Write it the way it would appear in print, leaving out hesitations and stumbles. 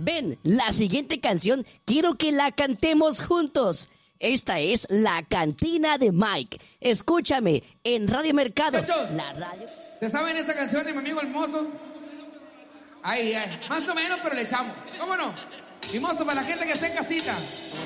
Ven, la siguiente canción quiero que la cantemos juntos. Esta es La Cantina de Mike. Escúchame en Radio Mercado. Muchachos, la radio. ¿se saben esa canción de mi amigo el mozo? Ahí, más o menos, pero le echamos. ¿Cómo no? Y mozo, para la gente que está en casita.